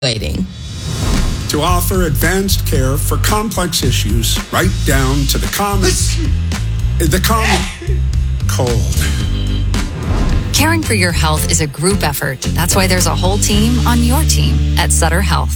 To offer advanced care for complex issues, right down to the common cold. Caring for your health is a group effort. That's why there's a whole team on your team at Sutter Health.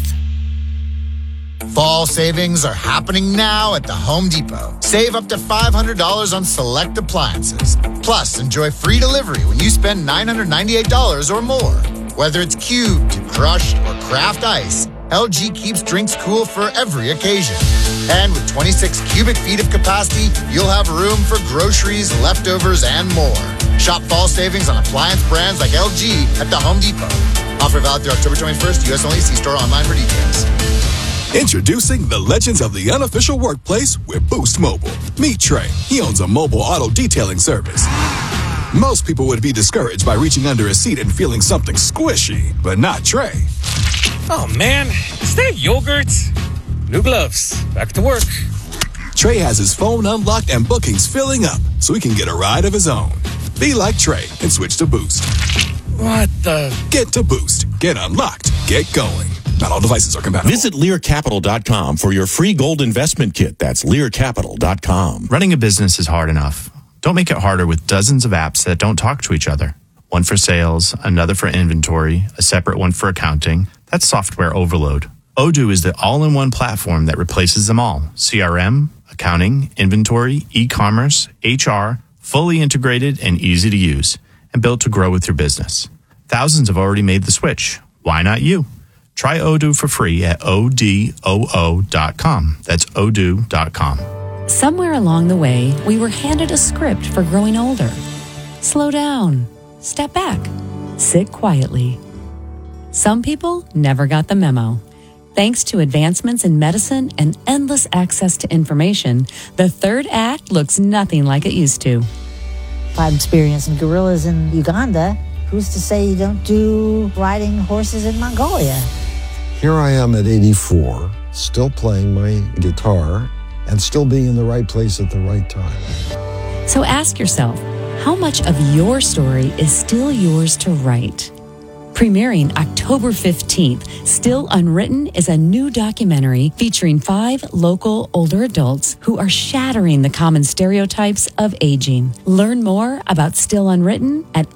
Fall savings are happening now at the Home Depot. Save up to $500 on select appliances. Plus, enjoy free delivery when you spend $998 or more. Whether it's cubed, crushed, or craft ice, LG keeps drinks cool for every occasion. And with 26 cubic feet of capacity, you'll have room for groceries, leftovers, and more. Shop fall savings on appliance brands like LG at the Home Depot. Offer valid through October 21st. U.S. only. See store online for details. Introducing the legends of the unofficial workplace with Boost Mobile. Meet Trey. He owns a mobile auto detailing service. Most people would be discouraged by reaching under a seat and feeling something squishy, but not Trey. Oh man, is that yogurt? New gloves. Back to work. Trey has his phone unlocked and bookings filling up so he can get a ride of his own. Be like Trey and switch to Boost. What the? Get to Boost. Get unlocked. Get going. Not all devices are compatible. Visit LearCapital.com for your free gold investment kit. That's LearCapital.com. Running a business is hard enough. Don't make it harder with dozens of apps that don't talk to each other. One for sales, another for inventory, a separate one for accounting. That's software overload. Odoo is the all-in-one platform that replaces them all. CRM, accounting, inventory, e-commerce, HR, fully integrated and easy to use, and built to grow with your business. Thousands have already made the switch. Why not you? Try Odoo for free at odoo.com. That's odoo.com. Somewhere along the way, we were handed a script for growing older. Slow down. Step back. Sit quietly. Some people never got the memo. Thanks to advancements in medicine and endless access to information, the third act looks nothing like it used to. If I'm experiencing gorillas in Uganda, who's to say you don't do riding horses in Mongolia? Here I am at 84, still playing my guitar and still being in the right place at the right time. So ask yourself, how much of your story is still yours to write? Premiering October 15th, Still Unwritten is a new documentary featuring 5 local older adults who are shattering the common stereotypes of aging. Learn more about Still Unwritten at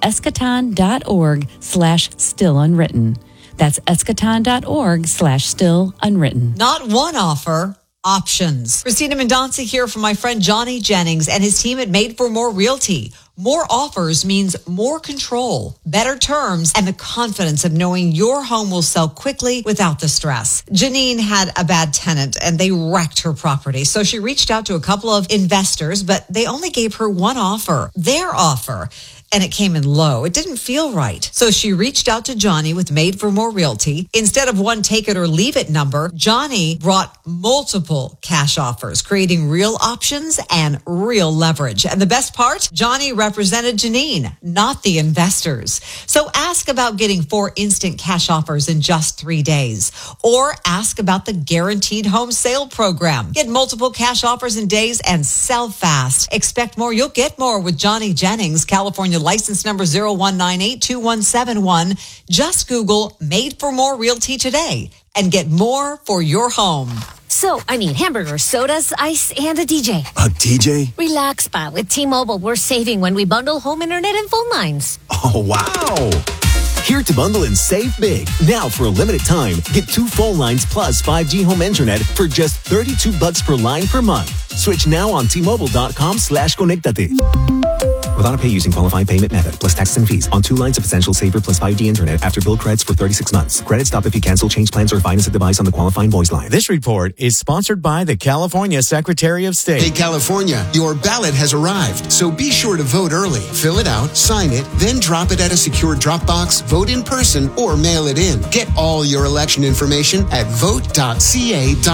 eschaton.org/stillunwritten. That's eschaton.org/stillunwritten. Not one offer, options. Christina Mendonca here from my friend Johnny Jennings and his team at Made for More Realty. More offers means more control, better terms, and the confidence of knowing your home will sell quickly without the stress. Janine had a bad tenant and they wrecked her property. So she reached out to a couple of investors, but they only gave her one offer, their offer. And it came in low. It didn't feel right. So she reached out to Johnny with Made for More Realty. Instead of one take it or leave it number, Johnny brought multiple cash offers, creating real options and real leverage. And the best part, Johnny represented Janine, not the investors. So ask about getting 4 instant cash offers in just 3 days. Or ask about the Guaranteed Home Sale Program. Get multiple cash offers in days and sell fast. Expect more, you'll get more with Johnny Jennings, California license number 01982171. Just Google Made for More Realty today and get more for your home. So, hamburgers, sodas, ice, and a DJ. A DJ? Relax, Pa. With T-Mobile, we're saving when we bundle home internet and phone lines. Oh, wow. Here to bundle and save big. Now, for a limited time, get 2 phone lines plus 5G home internet for just $32 per line per month. Switch now on T-Mobile.com/conectate. With auto-pay using qualifying payment method, plus taxes and fees on 2 lines of Essential Saver plus 5G internet after bill credits for 36 months. Credit stop if you cancel, change plans, or finance a device on the qualifying voice line. This report is sponsored by the California Secretary of State. Hey, California, your ballot has arrived, so be sure to vote early. Fill it out, sign it, then drop it at a secure drop box, vote in person, or mail it in. Get all your election information at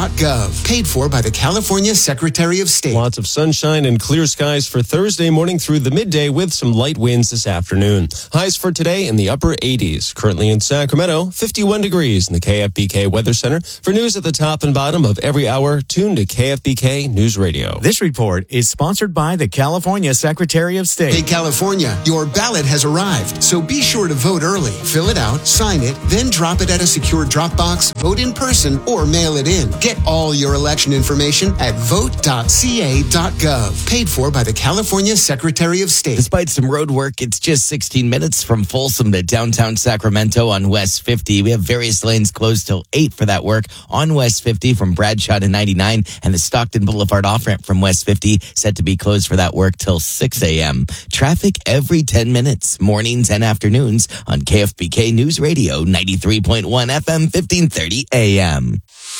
vote.ca.gov. Paid for by the California Secretary of State. Lots of sunshine and clear skies for Thursday morning through through the midday with some light winds this afternoon. Highs for today in the upper 80s. Currently in Sacramento, 51 degrees in the KFBK Weather Center. For news at the top and bottom of every hour, tune to KFBK News Radio. This report is sponsored by the California Secretary of State. Hey, California, your ballot has arrived, so be sure to vote early. Fill it out, sign it, then drop it at a secure drop box, vote in person, or mail it in. Get all your election information at vote.ca.gov. Paid for by the California Secretary of State. Despite some road work, it's just 16 minutes from Folsom to downtown Sacramento on West 50. We have various lanes closed till 8 for that work on West 50 from Bradshaw to 99, and the Stockton Boulevard off-ramp from West 50 set to be closed for that work till 6 a.m. Traffic every 10 minutes, mornings and afternoons on KFBK News Radio, 93.1 FM, 1530 AM.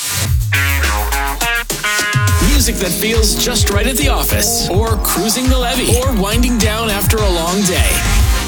Music that feels just right at the office, or cruising the levee, or winding down after a long day.